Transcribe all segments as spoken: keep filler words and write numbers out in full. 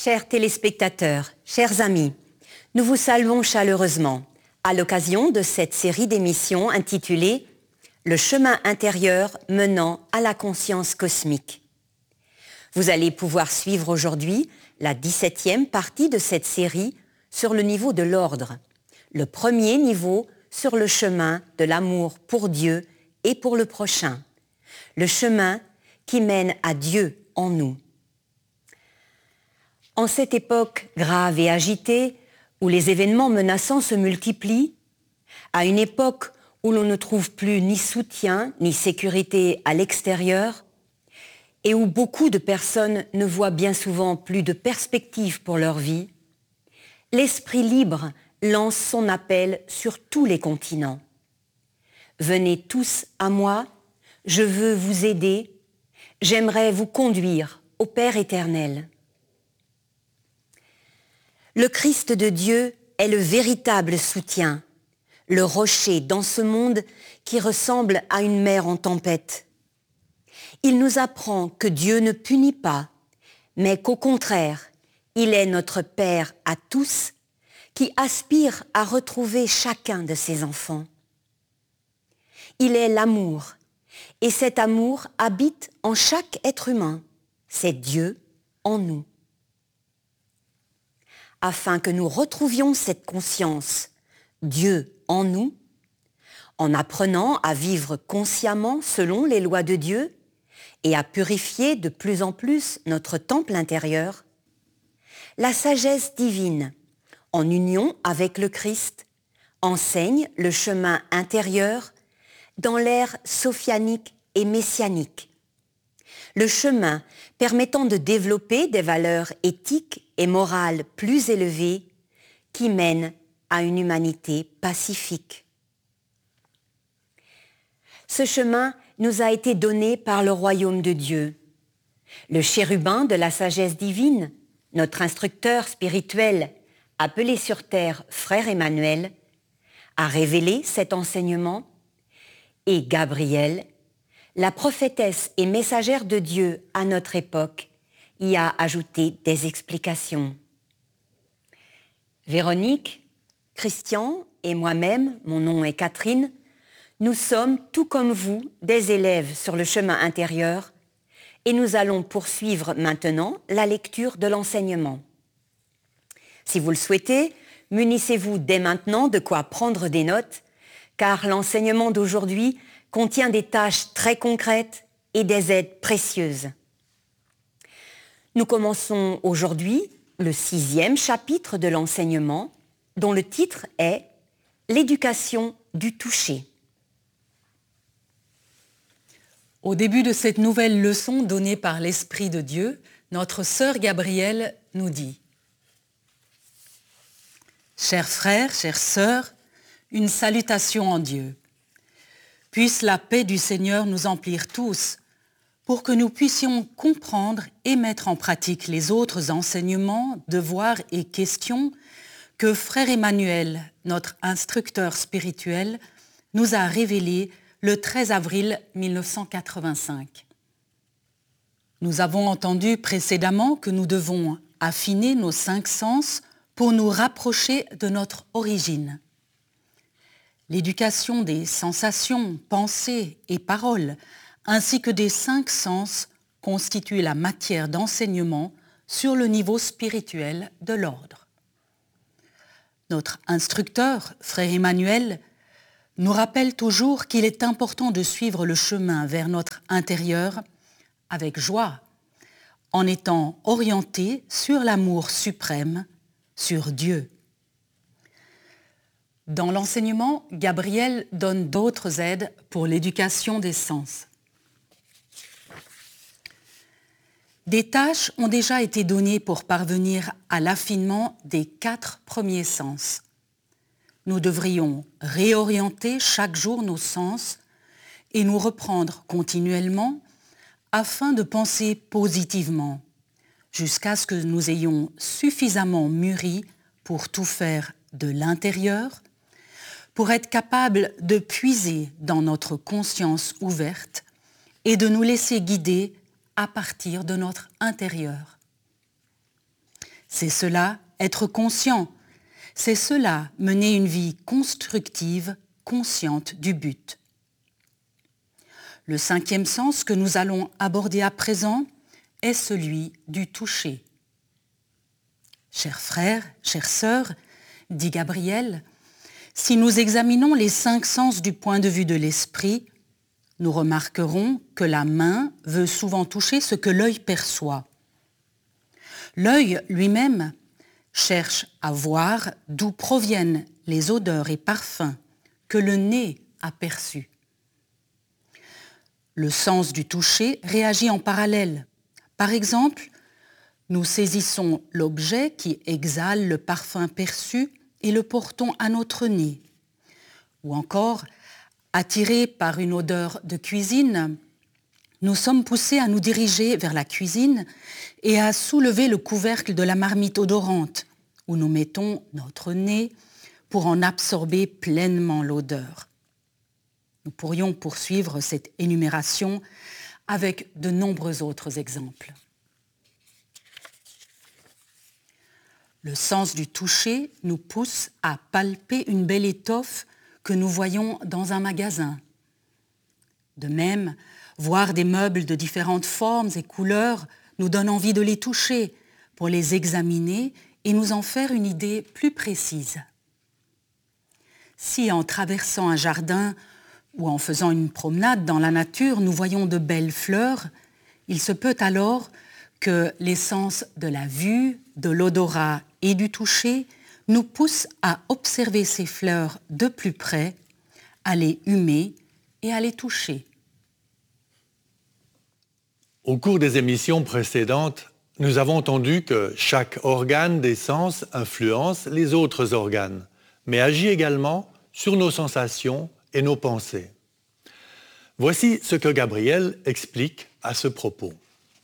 Chers téléspectateurs, chers amis, nous vous saluons chaleureusement à l'occasion de cette série d'émissions intitulée « Le chemin intérieur menant à la conscience cosmique ». Vous allez pouvoir suivre aujourd'hui la dix-septième partie de cette série sur le niveau de l'ordre, le premier niveau sur le chemin de l'amour pour Dieu et pour le prochain, le chemin qui mène à Dieu en nous. En cette époque grave et agitée, où les événements menaçants se multiplient, à une époque où l'on ne trouve plus ni soutien ni sécurité à l'extérieur, et où beaucoup de personnes ne voient bien souvent plus de perspective pour leur vie, l'Esprit libre lance son appel sur tous les continents. Venez tous à moi, je veux vous aider, j'aimerais vous conduire au Père éternel. Le Christ de Dieu est le véritable soutien, le rocher dans ce monde qui ressemble à une mer en tempête. Il nous apprend que Dieu ne punit pas, mais qu'au contraire, il est notre Père à tous, qui aspire à retrouver chacun de ses enfants. Il est l'amour, et cet amour habite en chaque être humain. C'est Dieu en nous. Afin que nous retrouvions cette conscience, Dieu en nous, en apprenant à vivre consciemment selon les lois de Dieu et à purifier de plus en plus notre temple intérieur, la sagesse divine, en union avec le Christ, enseigne le chemin intérieur dans l'ère sophianique et messianique. Le chemin permettant de développer des valeurs éthiques et morales plus élevées qui mènent à une humanité pacifique. Ce chemin nous a été donné par le royaume de Dieu. Le chérubin de la sagesse divine, notre instructeur spirituel, appelé sur terre Frère Emmanuel, a révélé cet enseignement, et Gabriel, la prophétesse et messagère de Dieu à notre époque, y a ajouté des explications. Véronique, Christian et moi-même, mon nom est Catherine, nous sommes, tout comme vous, des élèves sur le chemin intérieur et nous allons poursuivre maintenant la lecture de l'enseignement. Si vous le souhaitez, munissez-vous dès maintenant de quoi prendre des notes, car l'enseignement d'aujourd'hui contient des tâches très concrètes et des aides précieuses. Nous commençons aujourd'hui le sixième chapitre de l'enseignement, dont le titre est « L'éducation du toucher ». Au début de cette nouvelle leçon donnée par l'Esprit de Dieu, notre sœur Gabrielle nous dit « Chers frères, chères sœurs, une salutation en Dieu. Puisse la paix du Seigneur nous emplir tous, pour que nous puissions comprendre et mettre en pratique les autres enseignements, devoirs et questions que Frère Emmanuel, notre instructeur spirituel, nous a révélés le treize avril mille neuf cent quatre-vingt-cinq. Nous avons entendu précédemment que nous devons affiner nos cinq sens pour nous rapprocher de notre origine. L'éducation des sensations, pensées et paroles, ainsi que des cinq sens, constitue la matière d'enseignement sur le niveau spirituel de l'ordre. Notre instructeur, Frère Emmanuel, nous rappelle toujours qu'il est important de suivre le chemin vers notre intérieur avec joie, en étant orienté sur l'amour suprême, sur Dieu. Dans l'enseignement, Gabriel donne d'autres aides pour l'éducation des sens. Des tâches ont déjà été données pour parvenir à l'affinement des quatre premiers sens. Nous devrions réorienter chaque jour nos sens et nous reprendre continuellement afin de penser positivement, jusqu'à ce que nous ayons suffisamment mûri pour tout faire de l'intérieur, pour être capables de puiser dans notre conscience ouverte et de nous laisser guider à partir de notre intérieur. C'est cela, être conscient. C'est cela, mener une vie constructive, consciente du but. Le cinquième sens que nous allons aborder à présent est celui du toucher. Chers frères, chères sœurs, dit Gabriel, si nous examinons les cinq sens du point de vue de l'esprit, nous remarquerons que la main veut souvent toucher ce que l'œil perçoit. L'œil lui-même cherche à voir d'où proviennent les odeurs et parfums que le nez a perçus. Le sens du toucher réagit en parallèle. Par exemple, nous saisissons l'objet qui exhale le parfum perçu et le portons à notre nez. Ou encore, attirés par une odeur de cuisine, nous sommes poussés à nous diriger vers la cuisine et à soulever le couvercle de la marmite odorante, où nous mettons notre nez pour en absorber pleinement l'odeur. Nous pourrions poursuivre cette énumération avec de nombreux autres exemples. Le sens du toucher nous pousse à palper une belle étoffe que nous voyons dans un magasin. De même, voir des meubles de différentes formes et couleurs nous donne envie de les toucher pour les examiner et nous en faire une idée plus précise. Si en traversant un jardin ou en faisant une promenade dans la nature, nous voyons de belles fleurs, il se peut alors que les sens de la vue, de l'odorat et du toucher nous poussent à observer ces fleurs de plus près, à les humer et à les toucher. Au cours des émissions précédentes, nous avons entendu que chaque organe des sens influence les autres organes, mais agit également sur nos sensations et nos pensées. Voici ce que Gabriel explique à ce propos.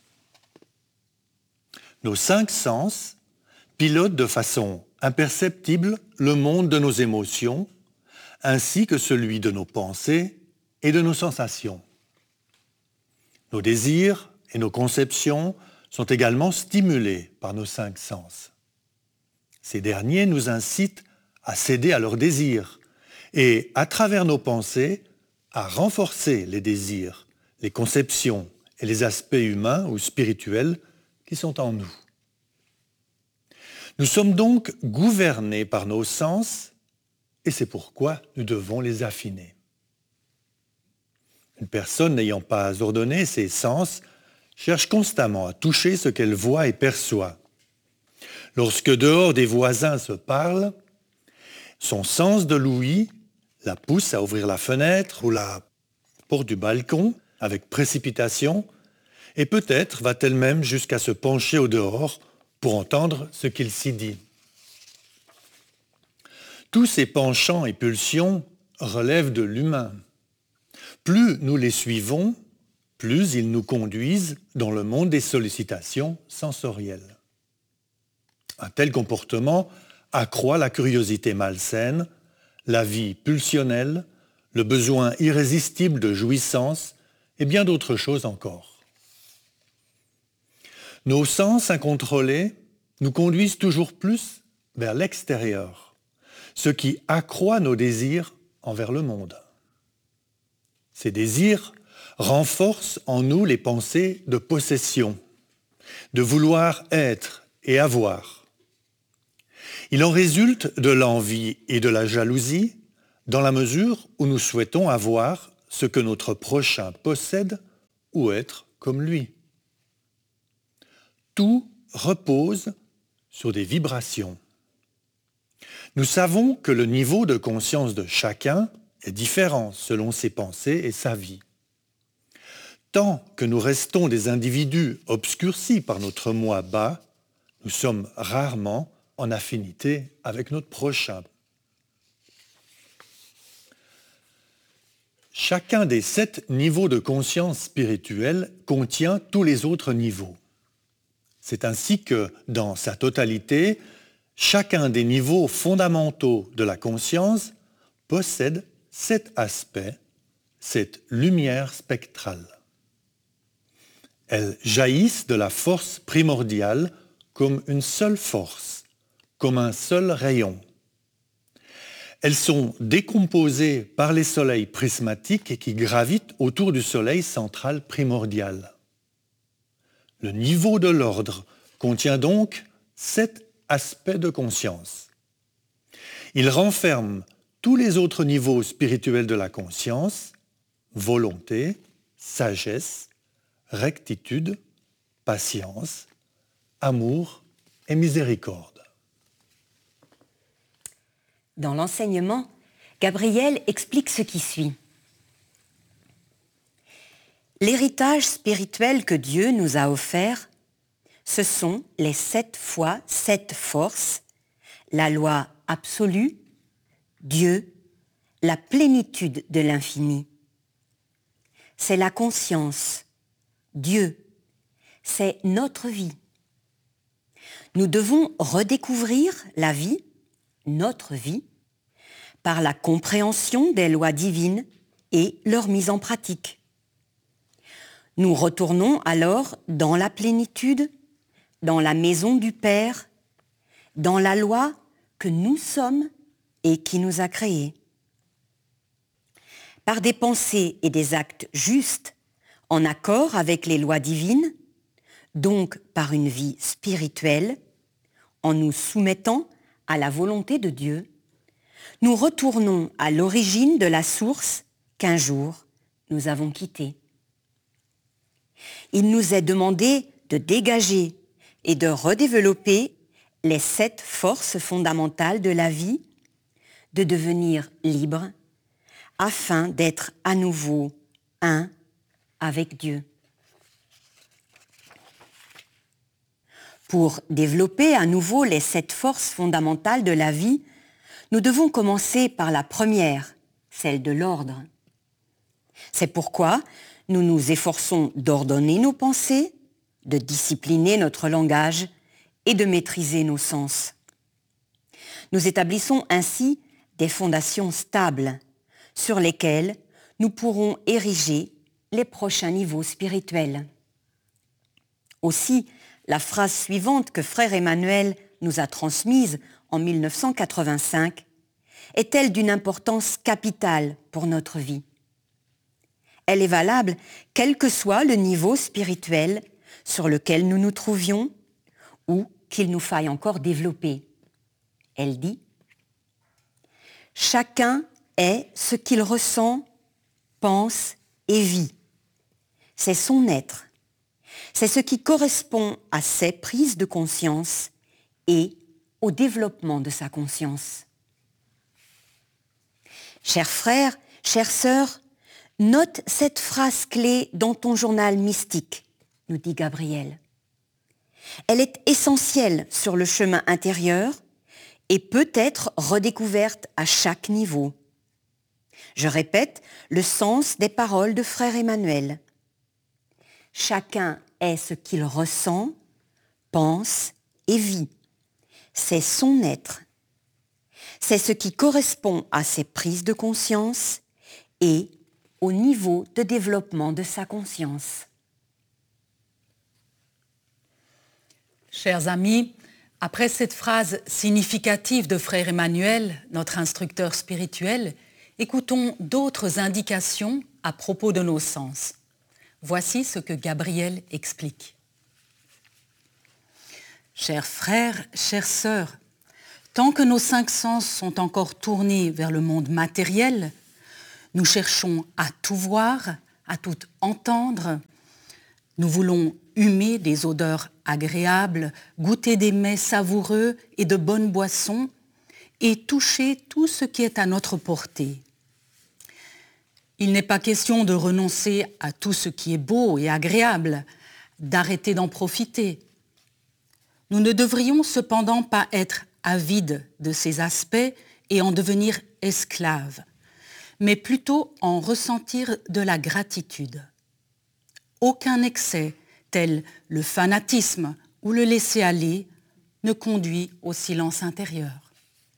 Nos cinq sens pilotent de façon imperceptible le monde de nos émotions, ainsi que celui de nos pensées et de nos sensations. Nos désirs et nos conceptions sont également stimulés par nos cinq sens. Ces derniers nous incitent à céder à leurs désirs et, à travers nos pensées, à renforcer les désirs, les conceptions et les aspects humains ou spirituels qui sont en nous. Nous sommes donc gouvernés par nos sens et c'est pourquoi nous devons les affiner. Une personne n'ayant pas ordonné ses sens cherche constamment à toucher ce qu'elle voit et perçoit. Lorsque dehors des voisins se parlent, son sens de l'ouïe la pousse à ouvrir la fenêtre ou la porte du balcon avec précipitation et peut-être va-t-elle même jusqu'à se pencher au dehors pour entendre ce qu'il s'y dit. Tous ces penchants et pulsions relèvent de l'humain. Plus nous les suivons, plus ils nous conduisent dans le monde des sollicitations sensorielles. Un tel comportement accroît la curiosité malsaine, la vie pulsionnelle, le besoin irrésistible de jouissance et bien d'autres choses encore. Nos sens incontrôlés nous conduisent toujours plus vers l'extérieur, ce qui accroît nos désirs envers le monde. Ces désirs renforcent en nous les pensées de possession, de vouloir être et avoir. Il en résulte de l'envie et de la jalousie dans la mesure où nous souhaitons avoir ce que notre prochain possède ou être comme lui. Tout repose sur des vibrations. Nous savons que le niveau de conscience de chacun est différent selon ses pensées et sa vie. Tant que nous restons des individus obscurcis par notre moi bas, nous sommes rarement en affinité avec notre prochain. Chacun des sept niveaux de conscience spirituelle contient tous les autres niveaux. C'est ainsi que, dans sa totalité, chacun des niveaux fondamentaux de la conscience possède sept aspects, cette lumière spectrale. Elles jaillissent de la force primordiale comme une seule force, comme un seul rayon. Elles sont décomposées par les soleils prismatiques qui gravitent autour du soleil central primordial. Le niveau de l'ordre contient donc sept aspects de conscience. Il renferme tous les autres niveaux spirituels de la conscience, volonté, sagesse, rectitude, patience, amour et miséricorde. Dans l'enseignement, Gabriel explique ce qui suit. L'héritage spirituel que Dieu nous a offert, ce sont les sept fois sept forces, la loi absolue, Dieu, la plénitude de l'infini. C'est la conscience, Dieu, c'est notre vie. Nous devons redécouvrir la vie, notre vie, par la compréhension des lois divines et leur mise en pratique. Nous retournons alors dans la plénitude, dans la maison du Père, dans la loi que nous sommes et qui nous a créés. Par des pensées et des actes justes, en accord avec les lois divines, donc par une vie spirituelle, en nous soumettant à la volonté de Dieu, nous retournons à l'origine de la source qu'un jour nous avons quittée. Il nous est demandé de dégager et de redévelopper les sept forces fondamentales de la vie, de devenir libre, afin d'être à nouveau un avec Dieu. Pour développer à nouveau les sept forces fondamentales de la vie, nous devons commencer par la première, celle de l'ordre. C'est pourquoi nous nous efforçons d'ordonner nos pensées, de discipliner notre langage et de maîtriser nos sens. Nous établissons ainsi des fondations stables sur lesquelles nous pourrons ériger les prochains niveaux spirituels. Aussi, la phrase suivante que Frère Emmanuel nous a transmise en mille neuf cent quatre-vingt-cinq est-elle d'une importance capitale pour notre vie. Elle est valable quel que soit le niveau spirituel sur lequel nous nous trouvions ou qu'il nous faille encore développer. Elle dit « Chacun est ce qu'il ressent, pense et vit. C'est son être. C'est ce qui correspond à ses prises de conscience et au développement de sa conscience. » Chers frères, chères sœurs, note cette phrase clé dans ton journal mystique, nous dit Gabriel. Elle est essentielle sur le chemin intérieur et peut être redécouverte à chaque niveau. Je répète le sens des paroles de Frère Emmanuel. Chacun est ce qu'il ressent, pense et vit. C'est son être. C'est ce qui correspond à ses prises de conscience et au niveau de développement de sa conscience. Chers amis, après cette phrase significative de Frère Emmanuel, notre instructeur spirituel, écoutons d'autres indications à propos de nos sens. Voici ce que Gabriel explique. Chers frères, chères sœurs, tant que nos cinq sens sont encore tournés vers le monde matériel, nous cherchons à tout voir, à tout entendre. Nous voulons humer des odeurs agréables, goûter des mets savoureux et de bonnes boissons et toucher tout ce qui est à notre portée. Il n'est pas question de renoncer à tout ce qui est beau et agréable, d'arrêter d'en profiter. Nous ne devrions cependant pas être avides de ces aspects et en devenir esclaves, mais plutôt en ressentir de la gratitude. Aucun excès, tel le fanatisme ou le laisser-aller, ne conduit au silence intérieur.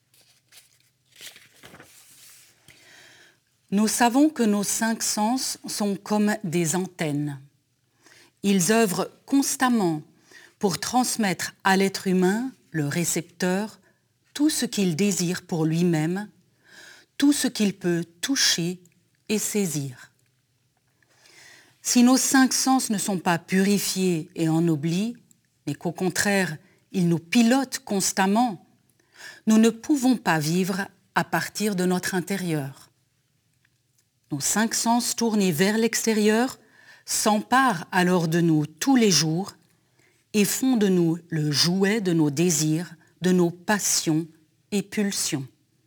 Nous savons que nos cinq sens sont comme des antennes. Ils œuvrent constamment pour transmettre à l'être humain, le récepteur, tout ce qu'il désire pour lui-même, tout ce qu'il peut toucher et saisir. Si nos cinq sens ne sont pas purifiés et ennoblis, mais qu'au contraire, ils nous pilotent constamment, nous ne pouvons pas vivre à partir de notre intérieur. Nos cinq sens tournés vers l'extérieur s'emparent alors de nous tous les jours et font de nous le jouet de nos désirs, de nos passions et pulsions.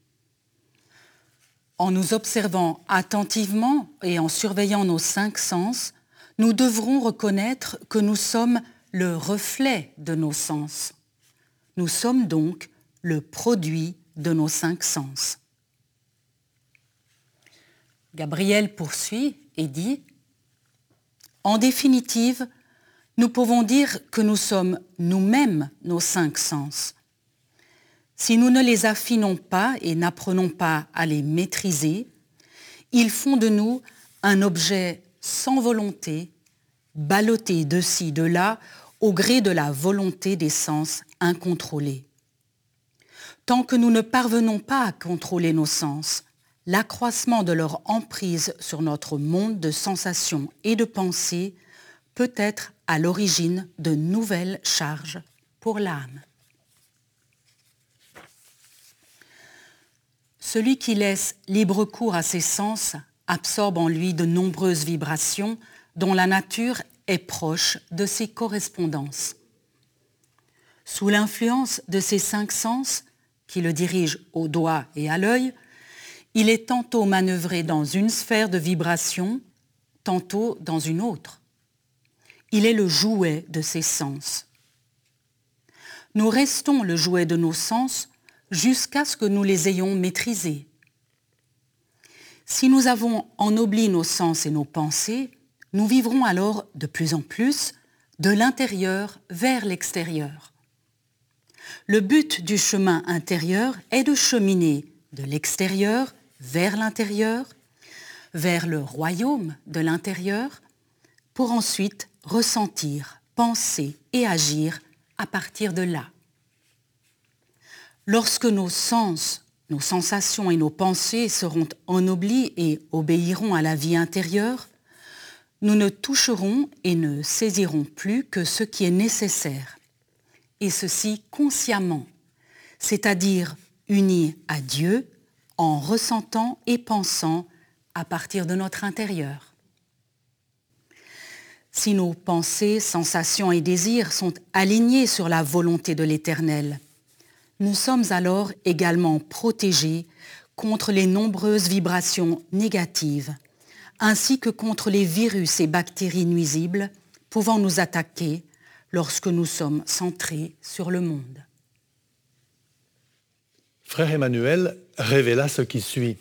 En nous observant attentivement et en surveillant nos cinq sens, nous devrons reconnaître que nous sommes le reflet de nos sens. Nous sommes donc le produit de nos cinq sens. Gabriel poursuit et dit « En définitive, nous pouvons dire que nous sommes nous-mêmes nos cinq sens. Si nous ne les affinons pas et n'apprenons pas à les maîtriser, ils font de nous un objet sans volonté, ballotté de ci, de là, au gré de la volonté des sens incontrôlés. Tant que nous ne parvenons pas à contrôler nos sens, l'accroissement de leur emprise sur notre monde de sensations et de pensées peut être à l'origine de nouvelles charges pour l'âme. Celui qui laisse libre cours à ses sens absorbe en lui de nombreuses vibrations dont la nature est proche de ses correspondances. Sous l'influence de ces cinq sens, qui le dirigent au doigt et à l'œil, il est tantôt manœuvré dans une sphère de vibration, tantôt dans une autre. Il est le jouet de ses sens. Nous restons le jouet de nos sens jusqu'à ce que nous les ayons maîtrisés. Si nous avons ennobli nos sens et nos pensées, nous vivrons alors de plus en plus de l'intérieur vers l'extérieur. Le but du chemin intérieur est de cheminer de l'extérieur vers l'intérieur, vers le royaume de l'intérieur, pour ensuite ressentir, penser et agir à partir de là. Lorsque nos sens, nos sensations et nos pensées seront ennoblis et obéiront à la vie intérieure, nous ne toucherons et ne saisirons plus que ce qui est nécessaire, et ceci consciemment, c'est-à-dire unis à Dieu en ressentant et pensant à partir de notre intérieur. Si nos pensées, sensations et désirs sont alignés sur la volonté de l'Éternel, nous sommes alors également protégés contre les nombreuses vibrations négatives, ainsi que contre les virus et bactéries nuisibles pouvant nous attaquer lorsque nous sommes centrés sur le monde. Frère Emmanuel révéla ce qui suit.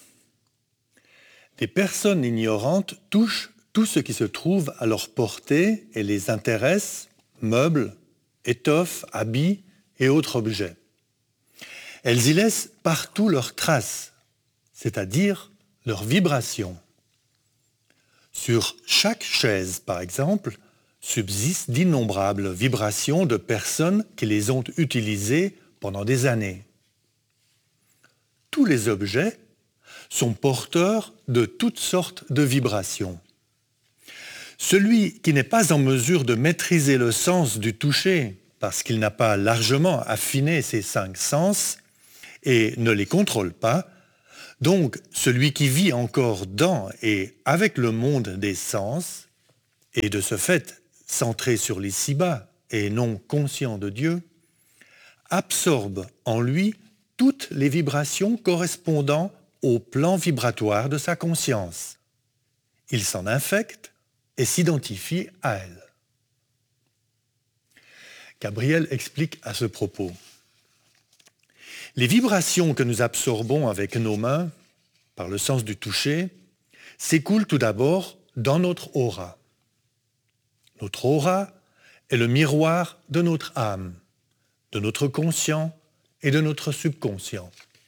Des personnes ignorantes touchent tout ce qui se trouve à leur portée et les intéresse, meubles, étoffes, habits et autres objets. Elles y laissent partout leurs traces, c'est-à-dire leurs vibrations. Sur chaque chaise, par exemple, subsistent d'innombrables vibrations de personnes qui les ont utilisées pendant des années. Tous les objets sont porteurs de toutes sortes de vibrations. Celui qui n'est pas en mesure de maîtriser le sens du toucher, parce qu'il n'a pas largement affiné ses cinq sens et ne les contrôle pas, donc celui qui vit encore dans et avec le monde des sens, et de ce fait centré sur l'ici-bas et non conscient de Dieu, absorbe en lui toutes les vibrations correspondant au plan vibratoire de sa conscience. Il s'en infecte et s'identifie à elle. Gabriel explique à ce propos. Les vibrations que nous absorbons avec nos mains, par le sens du toucher, s'écoulent tout d'abord dans notre aura. Notre aura est le miroir de notre âme, de notre conscient et de notre subconscient.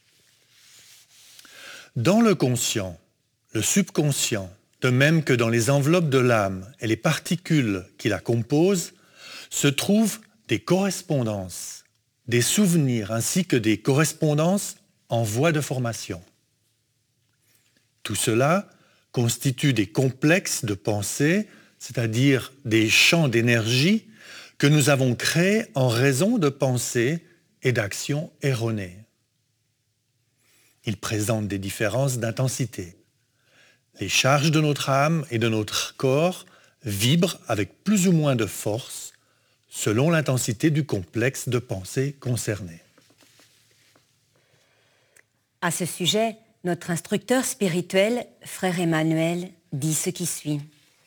Dans le conscient, le subconscient, de même que dans les enveloppes de l'âme et les particules qui la composent, se trouvent des correspondances, des souvenirs ainsi que des correspondances en voie de formation. Tout cela constitue des complexes de pensée, c'est-à-dire des champs d'énergie que nous avons créés en raison de pensées et d'actions erronées. Ils présentent des différences d'intensité. Les charges de notre âme et de notre corps vibrent avec plus ou moins de force selon l'intensité du complexe de pensée concerné. À ce sujet, notre instructeur spirituel, Frère Emmanuel, dit ce qui suit.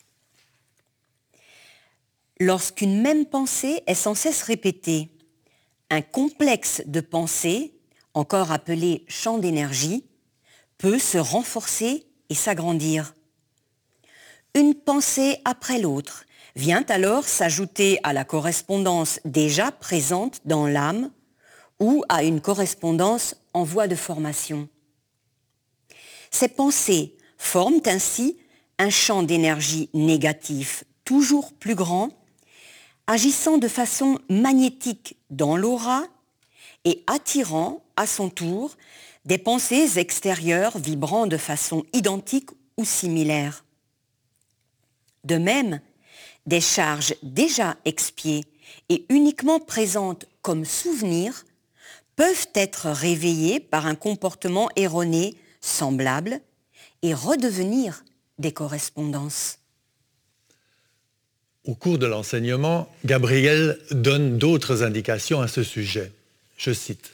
Lorsqu'une même pensée est sans cesse répétée, un complexe de pensée, encore appelé champ d'énergie, peut se renforcer et s'agrandir. Une pensée après l'autre vient alors s'ajouter à la correspondance déjà présente dans l'âme ou à une correspondance en voie de formation. Ces pensées forment ainsi un champ d'énergie négatif toujours plus grand, agissant de façon magnétique dans l'aura et attirant à son tour des pensées extérieures vibrant de façon identique ou similaire. De même, des charges déjà expiées et uniquement présentes comme souvenirs peuvent être réveillées par un comportement erroné semblable et redevenir des correspondances. Au cours de l'enseignement, Gabriel donne d'autres indications à ce sujet. Je cite.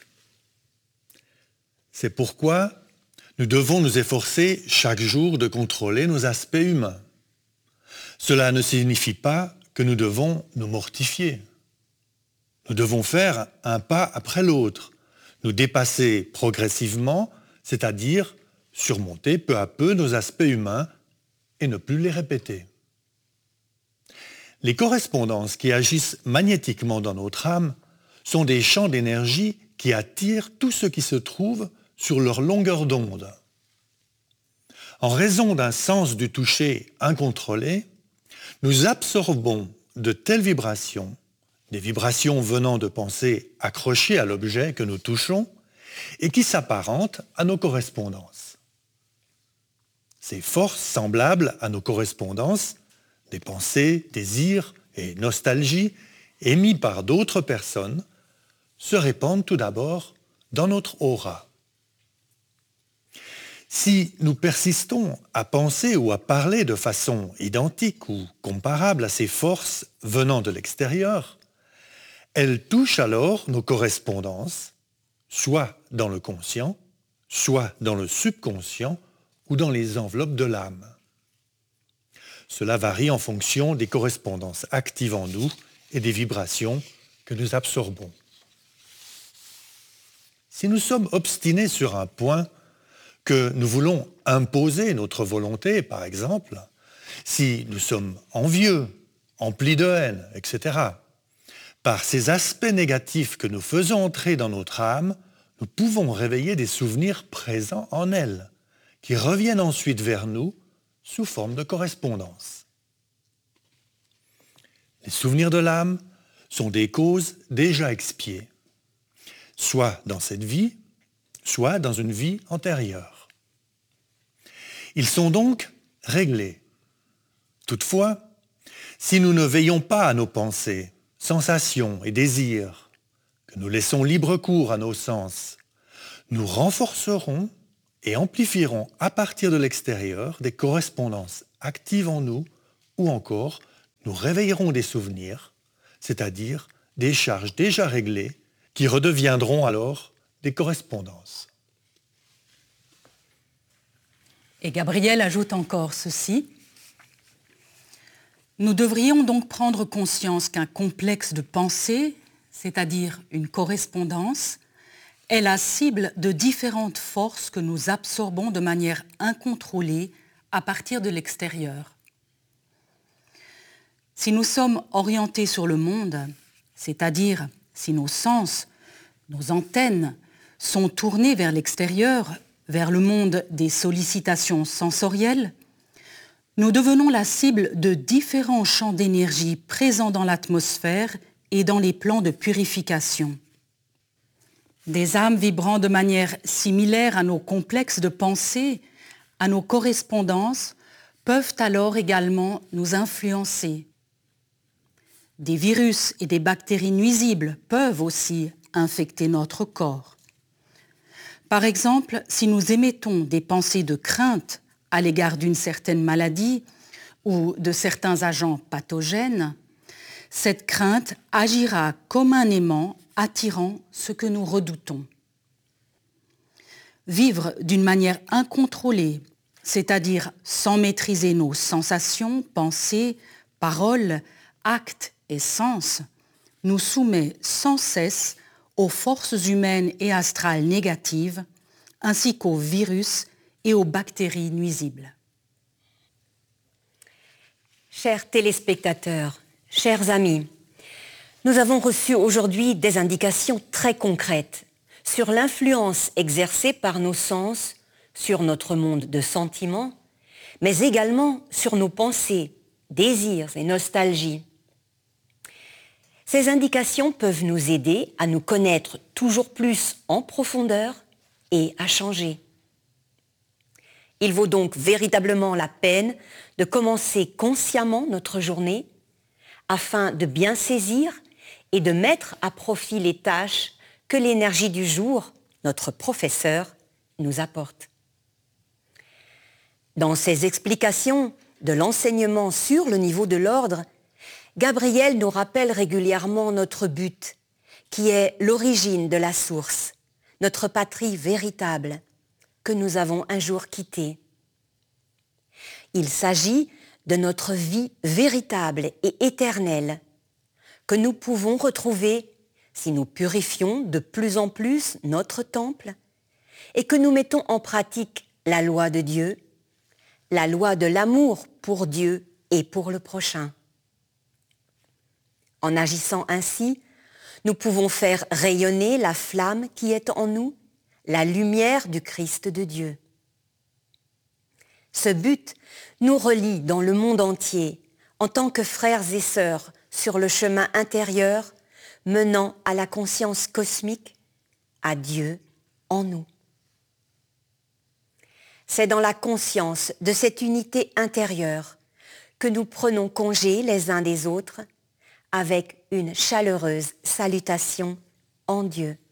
« C'est pourquoi nous devons nous efforcer chaque jour de contrôler nos aspects humains. Cela ne signifie pas que nous devons nous mortifier. Nous devons faire un pas après l'autre, nous dépasser progressivement, c'est-à-dire surmonter peu à peu nos aspects humains et ne plus les répéter. Les correspondances qui agissent magnétiquement dans notre âme sont des champs d'énergie qui attirent tout ce qui se trouve sur leur longueur d'onde. En raison d'un sens du toucher incontrôlé, nous absorbons de telles vibrations, des vibrations venant de pensées accrochées à l'objet que nous touchons et qui s'apparentent à nos correspondances. Ces forces semblables à nos correspondances, des pensées, désirs et nostalgies émis par d'autres personnes, se répandent tout d'abord dans notre aura. Si nous persistons à penser ou à parler de façon identique ou comparable à ces forces venant de l'extérieur, elles touchent alors nos correspondances, soit dans le conscient, soit dans le subconscient ou dans les enveloppes de l'âme. Cela varie en fonction des correspondances actives en nous et des vibrations que nous absorbons. Si nous sommes obstinés sur un point, que nous voulons imposer notre volonté, par exemple, si nous sommes envieux, emplis de haine, et cetera, par ces aspects négatifs que nous faisons entrer dans notre âme, nous pouvons réveiller des souvenirs présents en elle, qui reviennent ensuite vers nous sous forme de correspondance. Les souvenirs de l'âme sont des causes déjà expiées, soit dans cette vie, soit dans une vie antérieure. Ils sont donc réglés. Toutefois, si nous ne veillons pas à nos pensées, sensations et désirs, que nous laissons libre cours à nos sens, nous renforcerons et amplifierons à partir de l'extérieur des correspondances actives en nous ou encore nous réveillerons des souvenirs, c'est-à-dire des charges déjà réglées qui redeviendront alors des correspondances. Et Gabriel ajoute encore ceci. Nous devrions donc prendre conscience qu'un complexe de pensée, c'est-à-dire une correspondance, est la cible de différentes forces que nous absorbons de manière incontrôlée à partir de l'extérieur. Si nous sommes orientés sur le monde, c'est-à-dire si nos sens, nos antennes sont tournés vers l'extérieur, vers le monde des sollicitations sensorielles, nous devenons la cible de différents champs d'énergie présents dans l'atmosphère et dans les plans de purification. Des âmes vibrant de manière similaire à nos complexes de pensée, à nos correspondances, peuvent alors également nous influencer. Des virus et des bactéries nuisibles peuvent aussi infecter notre corps. Par exemple, si nous émettons des pensées de crainte à l'égard d'une certaine maladie ou de certains agents pathogènes, cette crainte agira comme un aimant attirant ce que nous redoutons. Vivre d'une manière incontrôlée, c'est-à-dire sans maîtriser nos sensations, pensées, paroles, actes et sens, nous soumet sans cesse aux forces humaines et astrales négatives, ainsi qu'aux virus et aux bactéries nuisibles. Chers téléspectateurs, chers amis, nous avons reçu aujourd'hui des indications très concrètes sur l'influence exercée par nos sens sur notre monde de sentiments, mais également sur nos pensées, désirs et nostalgies. Ces indications peuvent nous aider à nous connaître toujours plus en profondeur et à changer. Il vaut donc véritablement la peine de commencer consciemment notre journée afin de bien saisir et de mettre à profit les tâches que l'énergie du jour, notre professeur, nous apporte. Dans ses explications de l'enseignement sur le niveau de l'ordre, Gabriel nous rappelle régulièrement notre but, qui est l'origine de la source, notre patrie véritable, que nous avons un jour quittée. Il s'agit de notre vie véritable et éternelle, que nous pouvons retrouver si nous purifions de plus en plus notre temple et que nous mettons en pratique la loi de Dieu, la loi de l'amour pour Dieu et pour le prochain. En agissant ainsi, nous pouvons faire rayonner la flamme qui est en nous, la lumière du Christ de Dieu. Ce but nous relie dans le monde entier en tant que frères et sœurs sur le chemin intérieur menant à la conscience cosmique, à Dieu en nous. C'est dans la conscience de cette unité intérieure que nous prenons congé les uns des autres avec une chaleureuse salutation en Dieu.